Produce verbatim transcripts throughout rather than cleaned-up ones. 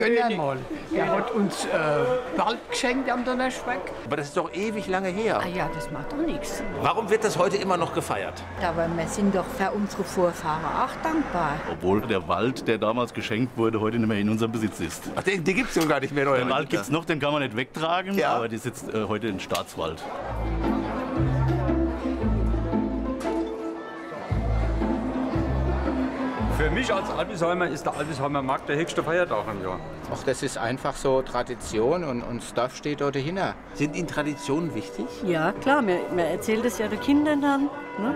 Mal. Der hat uns äh, Wald geschenkt am Donnerstag. Aber das ist doch ewig lange her. Ah ja, das macht doch nichts. Warum wird das heute immer noch gefeiert? Aber wir sind doch für unsere Vorfahren auch dankbar. Obwohl der Wald, der damals geschenkt wurde, heute nicht mehr in unserem Besitz ist. Ach, den, den gibt es ja gar nicht mehr. Den Wald gibt es noch, den kann man nicht wegtragen, ja. aber der sitzt äh, heute in Staatswald. Für mich als Albisheimer ist der Albisheimer Markt der höchste Feiertag im Jahr. Ach, das ist einfach so Tradition und, und Stuff steht dort dahinter. Sind Ihnen Traditionen wichtig? Ja, klar, man, man erzählt es ja den Kindern dann. Ne?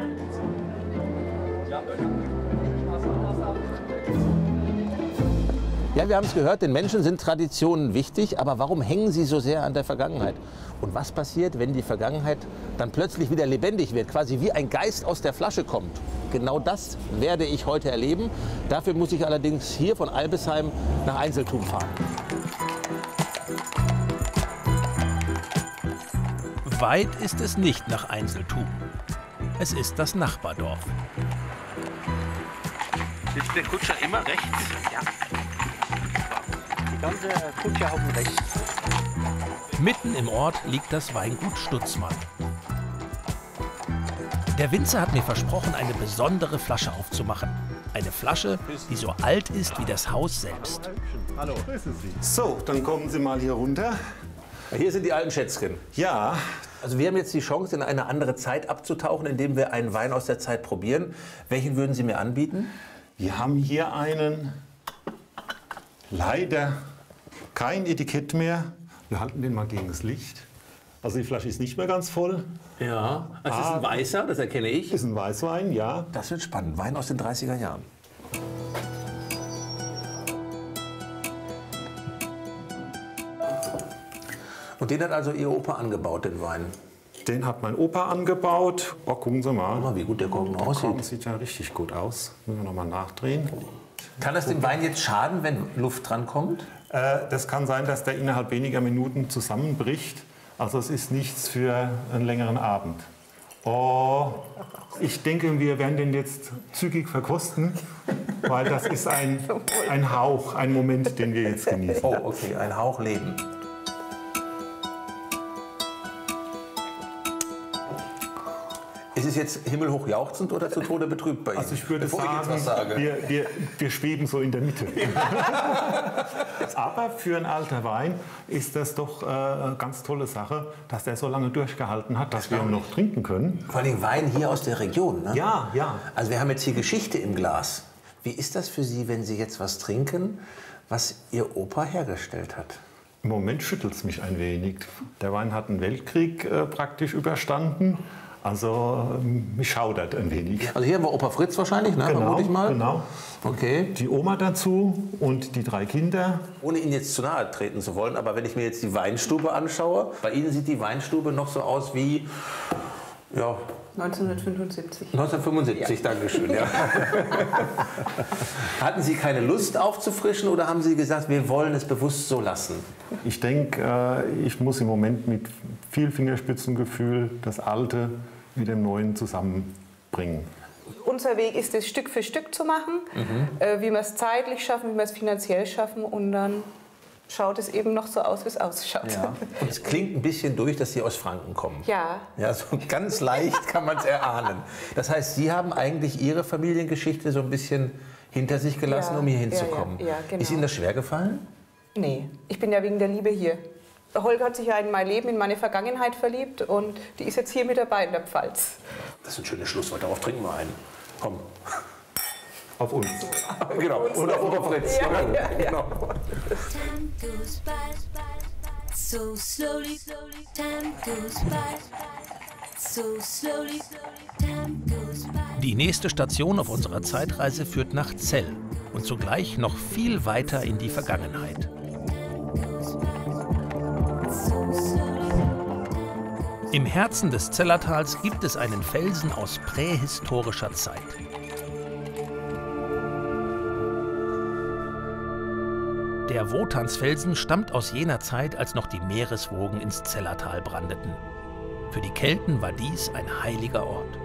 Ja, wir haben es gehört, den Menschen sind Traditionen wichtig, aber warum hängen sie so sehr an der Vergangenheit? Und was passiert, wenn die Vergangenheit dann plötzlich wieder lebendig wird, quasi wie ein Geist aus der Flasche kommt? Genau das werde ich heute erleben. Dafür muss ich allerdings hier von Albisheim nach Einselthum fahren. Weit ist es nicht nach Einselthum. Es ist das Nachbardorf. Ist der Kutscher immer rechts? Ja. Die ganze Kutsche auf dem rechts. Mitten im Ort liegt das Weingut Stutzmann. Der Winzer hat mir versprochen, eine besondere Flasche aufzumachen. Eine Flasche, die so alt ist wie das Haus selbst. Hallo, grüße Sie. So, dann kommen Sie mal hier runter. Hier sind die alten Schätzchen. Ja. Also wir haben jetzt die Chance, in eine andere Zeit abzutauchen, indem wir einen Wein aus der Zeit probieren. Welchen würden Sie mir anbieten? Wir haben hier einen, leider kein Etikett mehr. Wir halten den mal gegen das Licht. Also die Flasche ist nicht mehr ganz voll. Ja, das ist ein weißer, das erkenne ich. Ist ein Weißwein, ja. Das wird spannend. Wein aus den dreißiger Jahren. Und den hat also Ihr Opa angebaut, den Wein? Den hat mein Opa angebaut. Oh, gucken Sie mal. Guck mal, wie gut der Korken aussieht. Das sieht ja richtig gut aus. Müssen wir noch mal nachdrehen. Kann das dem Wein jetzt schaden, wenn Luft dran kommt? Äh, das kann sein, dass der innerhalb weniger Minuten zusammenbricht. Also es ist nichts für einen längeren Abend. Oh, ich denke, wir werden den jetzt zügig verkosten, weil das ist ein, ein Hauch, ein Moment, den wir jetzt genießen. Oh, okay, ein Hauch Leben. Ist es jetzt himmelhoch jauchzend oder zu Tode betrübt bei Ihnen? Also ich würde Bevor sagen, ich jetzt was sage. Wir, wir, wir schweben so in der Mitte. Aber für ein alter Wein ist das doch äh, eine ganz tolle Sache, dass der so lange durchgehalten hat, dass wir ihn noch trinken können. Vor allem Wein hier aus der Region, ne? Ja, ja. Also wir haben jetzt hier Geschichte im Glas. Wie ist das für Sie, wenn Sie jetzt was trinken, was Ihr Opa hergestellt hat? Im Moment schüttelt es mich ein wenig. Der Wein hat einen Weltkrieg äh, praktisch überstanden. Also mich schaudert ein wenig. Also hier haben wir Opa Fritz wahrscheinlich, ne? Genau, Vermute ich mal. genau. Okay. Die Oma dazu und die drei Kinder. Ohne Ihnen jetzt zu nahe treten zu wollen, aber wenn ich mir jetzt die Weinstube anschaue, bei Ihnen sieht die Weinstube noch so aus wie ja, neunzehnhundertfünfundsiebzig. neunzehnhundertfünfundsiebzig, ja. Dankeschön. Ja. Hatten Sie keine Lust aufzufrischen oder haben Sie gesagt, wir wollen es bewusst so lassen? Ich denke, ich muss im Moment mit viel Fingerspitzengefühl das Alte mit dem Neuen zusammenbringen. Unser Weg ist es, Stück für Stück zu machen, mhm. äh, wie wir es zeitlich schaffen, wie wir es finanziell schaffen und dann schaut es eben noch so aus, wie es ausschaut. Ja. Und es klingt ein bisschen durch, dass Sie aus Franken kommen. Ja. Ja, so ganz leicht kann man es erahnen. Das heißt, Sie haben eigentlich Ihre Familiengeschichte so ein bisschen hinter sich gelassen, ja, um hier hinzukommen. Ja, ja, ja, genau. Ist Ihnen das schwer gefallen? Nee, ich bin ja wegen der Liebe hier. Holger hat sich ja in mein Leben, in meine Vergangenheit verliebt und die ist jetzt hier mit dabei in der Pfalz. Das ist ein schönes Schlusswort, darauf trinken wir einen. Komm. Auf uns. Genau, und auf Opa Fritz. Ja, ja, ja. Genau. Die nächste Station auf unserer Zeitreise führt nach Zell und zugleich noch viel weiter in die Vergangenheit. Im Herzen des Zellertals gibt es einen Felsen aus prähistorischer Zeit. Der Wotansfelsen stammt aus jener Zeit, als noch die Meereswogen ins Zellertal brandeten. Für die Kelten war dies ein heiliger Ort.